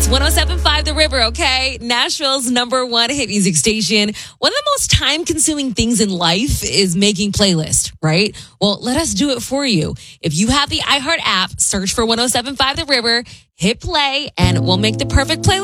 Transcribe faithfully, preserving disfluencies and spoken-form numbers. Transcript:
It's one oh seven point five The River, okay? Nashville's number one hit music station. One of the most time-consuming things in life is making playlists, right? Well, let us do it for you. If you have the iHeart app, search for one oh seven point five The River, hit play, and we'll make the perfect playlist